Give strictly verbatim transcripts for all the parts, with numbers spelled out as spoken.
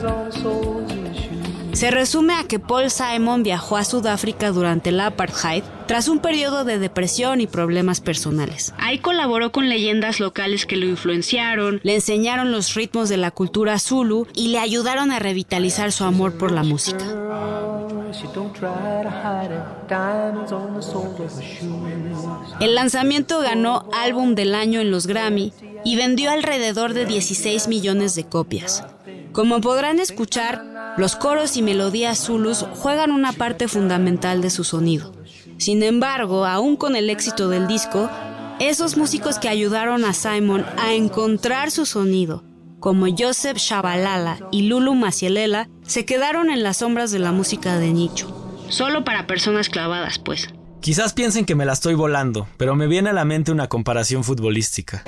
Se resume a que Paul Simon viajó a Sudáfrica durante el apartheid tras un periodo de depresión y problemas personales. Ahí colaboró con leyendas locales que lo influenciaron, le enseñaron los ritmos de la cultura Zulu y le ayudaron a revitalizar su amor por la música. El lanzamiento ganó Álbum del Año en los Grammy y vendió alrededor de dieciséis millones de copias. Como podrán escuchar, los coros y melodías zulus juegan una parte fundamental de su sonido. Sin embargo, aún con el éxito del disco, esos músicos que ayudaron a Simon a encontrar su sonido, como Joseph Shabalala y Lulu Masielela, se quedaron en las sombras de la música de nicho. Solo para personas clavadas, pues. Quizás piensen que me la estoy volando, pero me viene a la mente una comparación futbolística.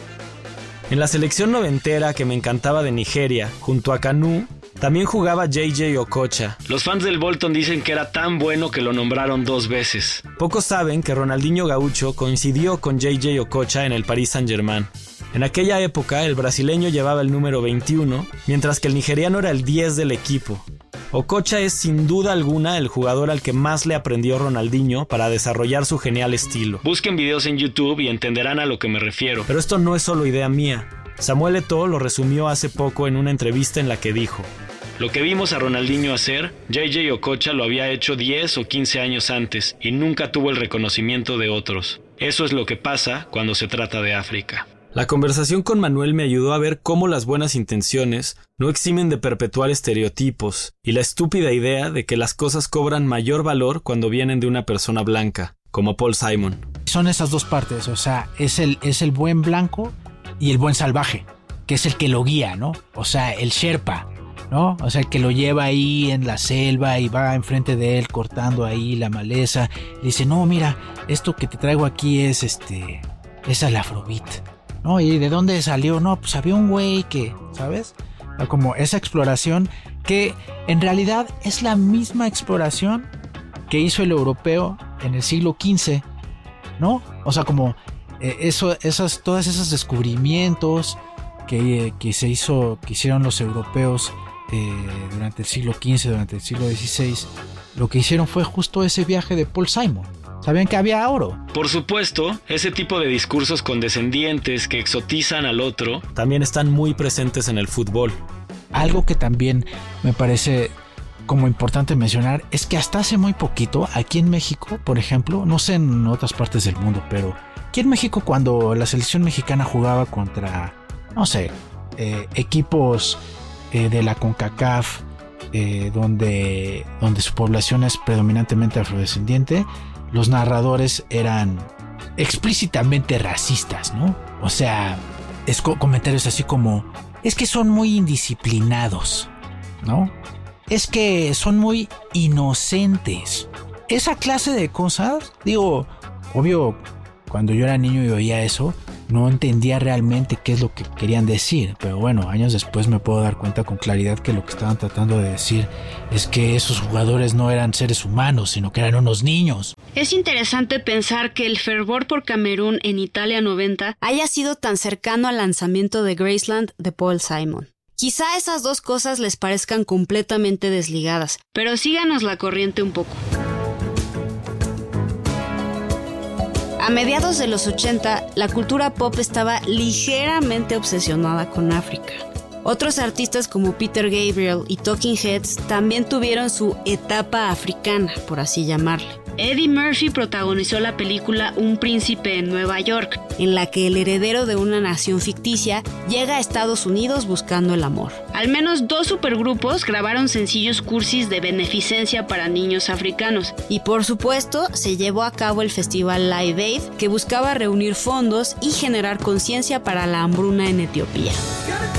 En la selección noventera que me encantaba de Nigeria, junto a Kanu, también jugaba J J Okocha. Los fans del Bolton dicen que era tan bueno que lo nombraron dos veces. Pocos saben que Ronaldinho Gaúcho coincidió con J J Okocha en el Paris Saint-Germain. En aquella época, el brasileño llevaba el número veintiuno, mientras que el nigeriano era el diez del equipo. Okocha es sin duda alguna el jugador al que más le aprendió Ronaldinho para desarrollar su genial estilo. Busquen videos en YouTube y entenderán a lo que me refiero. Pero esto no es solo idea mía. Samuel Eto'o lo resumió hace poco en una entrevista en la que dijo: lo que vimos a Ronaldinho hacer, J J Okocha lo había hecho diez o quince años antes y nunca tuvo el reconocimiento de otros. Eso es lo que pasa cuando se trata de África. La conversación con Manuel me ayudó a ver cómo las buenas intenciones no eximen de perpetuar estereotipos y la estúpida idea de que las cosas cobran mayor valor cuando vienen de una persona blanca, como Paul Simon. Son esas dos partes, o sea, es el, es el buen blanco y el buen salvaje, que es el que lo guía, ¿no? O sea, el Sherpa, ¿no? O sea, el que lo lleva ahí en la selva y va enfrente de él cortando ahí la maleza. Le dice, no, mira, esto que te traigo aquí es este, es el afrobeat. No, ¿y de dónde salió? No, pues había un güey que, ¿sabes? Como esa exploración que en realidad es la misma exploración que hizo el europeo en el siglo quince, ¿no? O sea, como eh, eso, esas, todos esos descubrimientos que, eh, que se hizo, que hicieron los europeos eh, durante el siglo quince, durante el siglo dieciséis, lo que hicieron fue justo ese viaje de Paul Simon. ¿Sabían que había oro? Por supuesto, ese tipo de discursos condescendientes que exotizan al otro también están muy presentes en el fútbol. Algo que también me parece como importante mencionar es que hasta hace muy poquito, aquí en México, por ejemplo, no sé en otras partes del mundo, pero aquí en México cuando la selección mexicana jugaba contra, no sé, eh, equipos eh, de la CONCACAF, eh, donde, donde su población es predominantemente afrodescendiente, los narradores eran explícitamente racistas, ¿no? O sea, es co- comentarios así como, es que son muy indisciplinados, ¿no? Es que son muy inocentes. Esa clase de cosas, digo, obvio, cuando yo era niño y oía eso, no entendía realmente qué es lo que querían decir, pero bueno, años después me puedo dar cuenta con claridad que lo que estaban tratando de decir es que esos jugadores no eran seres humanos, sino que eran unos niños. Es interesante pensar que el fervor por Camerún en Italia noventa haya sido tan cercano al lanzamiento de Graceland de Paul Simon. Quizá esas dos cosas les parezcan completamente desligadas, pero síganos la corriente un poco. A mediados de los ochenta, la cultura pop estaba ligeramente obsesionada con África. Otros artistas como Peter Gabriel y Talking Heads también tuvieron su etapa africana, por así llamarle. Eddie Murphy protagonizó la película Un príncipe en Nueva York, en la que el heredero de una nación ficticia llega a Estados Unidos buscando el amor. Al menos dos supergrupos grabaron sencillos cursis de beneficencia para niños africanos. Y por supuesto, se llevó a cabo el festival Live Aid, que buscaba reunir fondos y generar conciencia para la hambruna en Etiopía.